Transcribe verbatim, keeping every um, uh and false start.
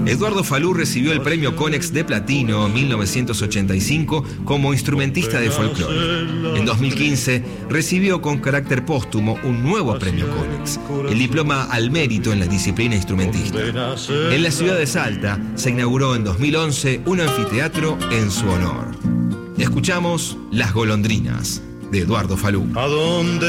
Eduardo Falú recibió el premio Konex de Platino en mil novecientos ochenta y cinco como instrumentista de folclore. En dos mil quince recibió con carácter póstumo un nuevo premio Konex, el diploma al mérito en la disciplina instrumentista. En la ciudad de Salta se inauguró en dos mil once un anfiteatro en su honor. Escuchamos Las Golondrinas, de Eduardo Falú.